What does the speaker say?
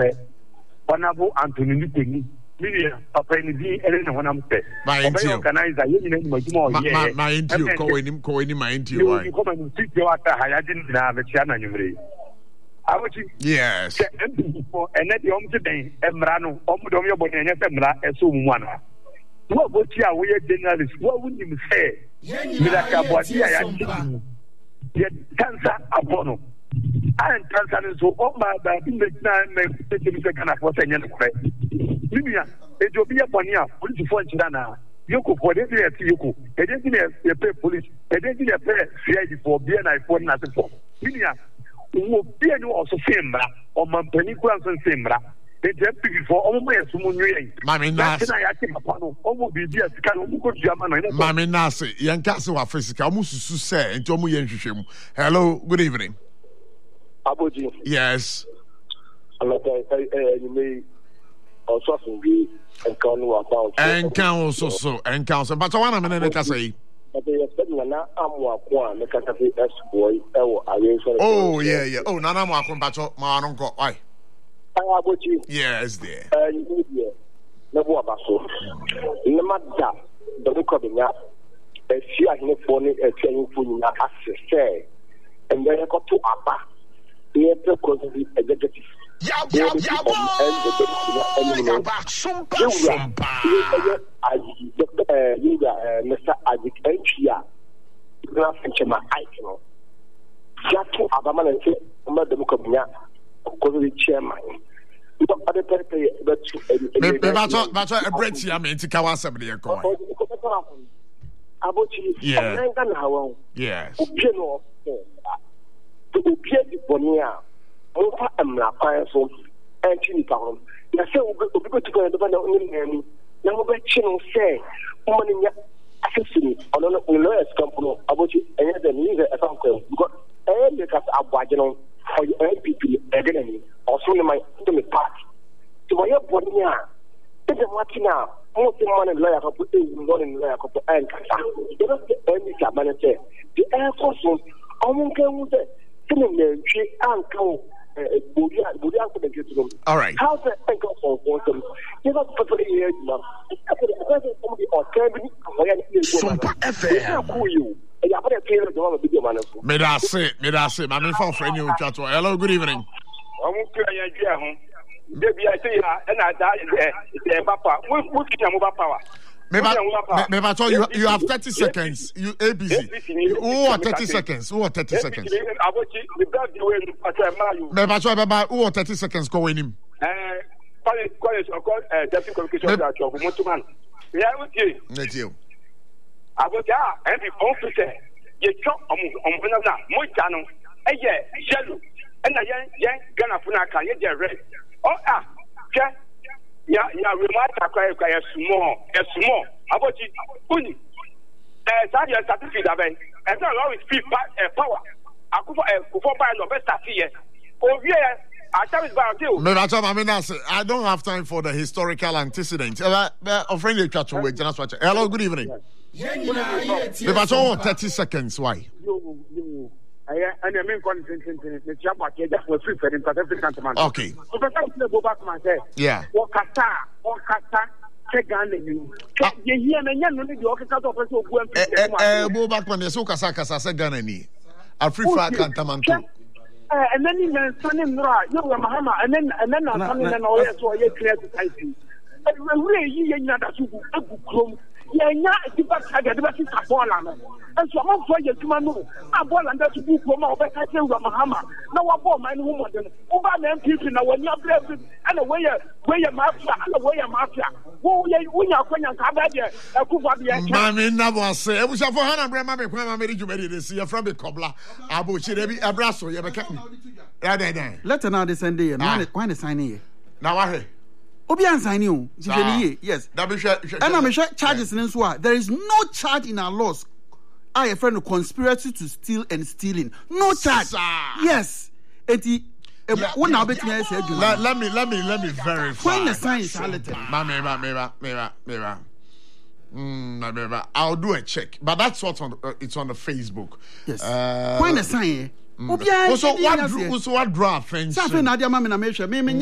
say honorable Anthony Nitini media papa ni bi ene na honam say organizer yen ni majuma ye my intio ko any my intio why you come and sit your ata hayadin na be tia na nyumre awochi yes for ene de om den emra no om de om yobon enye se mra eso mu ana wo boti a wo ye journalist wo wunim say miraka bodi ya ye cancer abono and cancer so o ma ba bi me na me se kana for se nyen kure Libya, Ethiopia, Bonia, police for China. Yoko for the Yoko, and then they pay police, and then they pay CID for BNI for nothing for Libya. Who be also same or Mampaniquans and Sembra. They just pick for almost Sumuny. Mammy Nasi, I think upon almost be dear to come to German. Mammy Nasi, young castle of physical, almost to say, and Tomu Yenshim. Hello, good evening. Aboji. Yes. You may. Also, and council, but I want a minute to say. Oh, yeah. Oh, Nana Marco, but my uncle, why? Yes, dear. Never about so. No matter the book of the map, a few are not for a training for access, say, and then I got to Abba, the executive. Mr. Ajik Enchia, Grafenchema Aikino. Jackie Abaman and say, Madam Comina, because the chairman. But a bread, I mean, to Kawasabri. Yes. Over Amla Pineson and Chini Palm. I say, we go to go and find out in now, but Chino say, woman, assisting on a lawyer's company about you and then leave a uncle. You got a because of Wajan for your NPP again, or soon in my intimate party. To my Bonia, it's a Martina, most money lawyer couple, one lawyer couple, and Kasa. You don't get any manager. The Air Force was almost she uncle. All right. How's the ankle for them? Give us for 20 years now. May I say, my phone friend you chat. Hello, good evening. Baby, I say, and I died. Papa, what power? Maybe I told you have 30 seconds. You ABC. Who are 30 seconds? Who are 30 seconds? Maybe I told you about who are 30 seconds going him. Let you. I was there every officer. You chop on Mojano, a year, yellow, and a young Ganafunaka, you're red. Oh, yeah, remark a small. About it, Uni. That your certificate, and not always speak power. I could for buy no best here. Oh, yeah, I tell you, I don't have time for the historical antecedents. A friendly chat with Jonas Watcher. Hello, good evening. But 30 seconds, why? And I mean, the Jabba was free for him, okay. Go back to my head. Yeah. What Kata, check on you. You hear me, you orchestra of us who went go back when the Sokasaka said Ganani. A free flag cantamanto. And then you son in Ra, you were Mahama, and then I'm coming and all that, so I clear to type you. And really, you ain't not a good. Yeah, I get the best and so I'm for you to Manu. I bought and that's a book from our back. I tell Mahama. Now I bought my woman. Over them people now when you're blessed and away your mafia and away your mafia. Who you are going to have Mammy never say, we shall for Hannah Bremma, when I made you ready to see a from the cobbler. I bought you a brasso, you have a let another send day and why the sign here. Now I Obian sign you. Yes. And I'm sure charges in Swa. There is no charge in our laws. I a friend of conspiracy to steal and stealing. No charge. Yes. Let me verify. When the sign is I'll do a check. But that's what's on it's on the Facebook. Yes. When the sign So what draw friends?